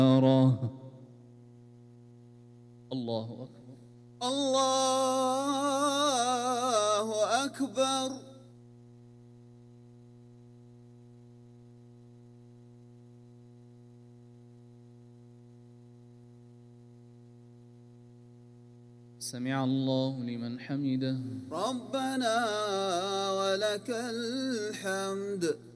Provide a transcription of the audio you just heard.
الله أكبر. الله أكبر. سمع الله لمن حمده. ربنا ولك الحمد.